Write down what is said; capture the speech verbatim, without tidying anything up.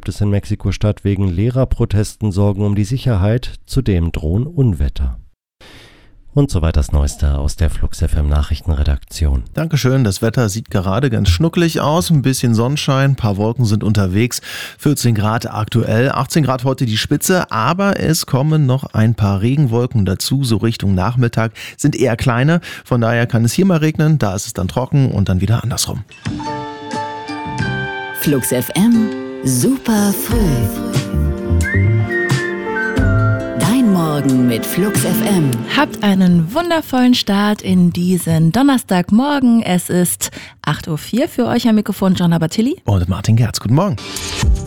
gibt es in Mexiko-Stadt wegen Lehrerprotesten Sorgen um die Sicherheit. Zudem drohen Unwetter. Und soweit das Neueste aus der Flux F M Nachrichtenredaktion. Dankeschön, das Wetter sieht gerade ganz schnuckelig aus, ein bisschen Sonnenschein, ein paar Wolken sind unterwegs, vierzehn Grad aktuell, achtzehn Grad heute die Spitze, aber es kommen noch ein paar Regenwolken dazu, so Richtung Nachmittag, sind eher kleine, von daher kann es hier mal regnen, da ist es dann trocken und dann wieder andersrum. Flux F M, super früh. Morgen mit Flux F M. Habt einen wundervollen Start in diesen Donnerstagmorgen. Es ist acht Uhr vier für euch am Mikrofon Gianna Battilli und Martin Gerz. Guten Morgen.